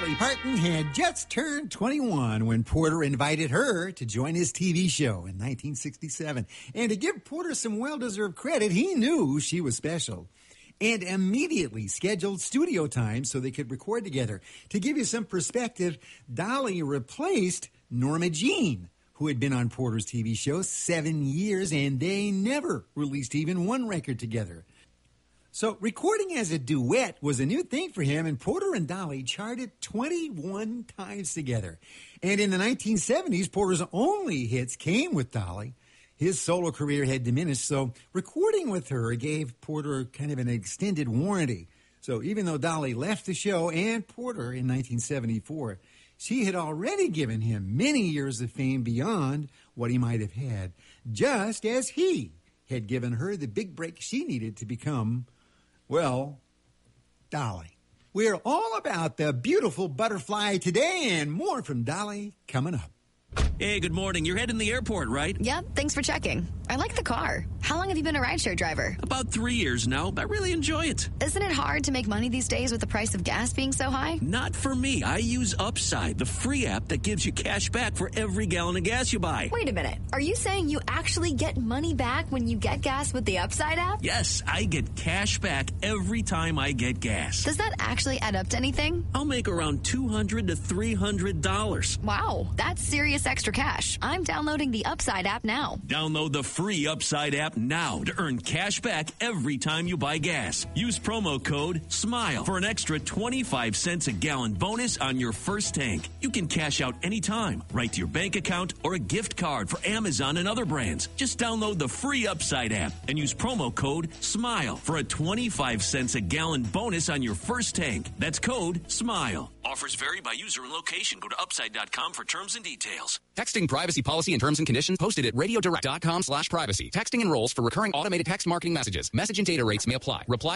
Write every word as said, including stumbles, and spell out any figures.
Dolly Parton had just turned twenty-one when Porter invited her to join his T V show in nineteen sixty-seven. And to give Porter some well-deserved credit, he knew she was special and immediately scheduled studio time so they could record together. To give you some perspective, Dolly replaced Norma Jean, who had been on Porter's T V show seven years, and they never released even one record together. So recording as a duet was a new thing for him, and Porter and Dolly charted twenty-one times together. And in the nineteen seventies, Porter's only hits came with Dolly. His solo career had diminished, so recording with her gave Porter kind of an extended warranty. So even though Dolly left the show and Porter in nineteen seventy-four, she had already given him many years of fame beyond what he might have had, just as he had given her the big break she needed to become, well, Dolly. We're all about the beautiful butterfly today, and more from Dolly coming up. Hey, good morning. You're heading to the airport, right? Yep, thanks for checking. I like the car. How long have you been a rideshare driver? About three years now. I really enjoy it. Isn't it hard to make money these days with the price of gas being so high? Not for me. I use Upside, the free app that gives you cash back for every gallon of gas you buy. Wait a minute. Are you saying you actually get money back when you get gas with the Upside app? Yes, I get cash back every time I get gas. Does that actually add up to anything? I'll make around two hundred to three hundred dollars. Wow, that's serious extra cash. I'm downloading the Upside app now. Download the free Upside app now to earn cash back every time you buy gas. Use promo code SMILE for an extra twenty-five cents a gallon bonus on your first tank. You can cash out anytime, right to your bank account or a gift card for Amazon and other brands. Just download the free Upside app and use promo code SMILE for a twenty-five cents a gallon bonus on your first tank. That's code SMILE. Offers vary by user and location. Go to upside dot com for terms and details. Texting privacy policy and terms and conditions posted at radiodirect.com slash privacy. Texting enrolls for recurring automated text marketing messages. Message and data rates may apply. Reply